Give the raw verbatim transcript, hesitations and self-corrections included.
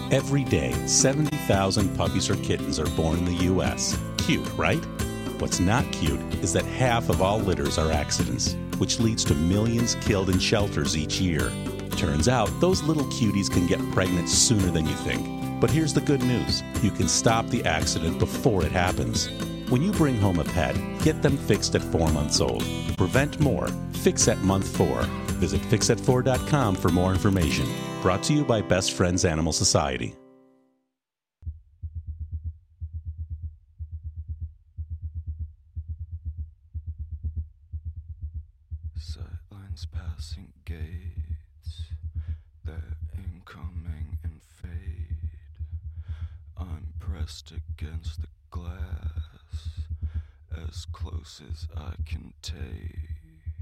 Every day, seventy thousand puppies or kittens are born in the U S. Cute, right? What's not cute is that half of all litters are accidents, which leads to millions killed in shelters each year. Turns out, those little cuties can get pregnant sooner than you think. But here's the good news. You can stop the accident before it happens. When you bring home a pet, get them fixed at four months old. Prevent more. Fix at month four. Visit fix at four dot com for more information. Brought to you by Best Friends Animal Society. Sightlines passing gates, they're incoming and fade. I'm pressed against the glass, as close as I can take.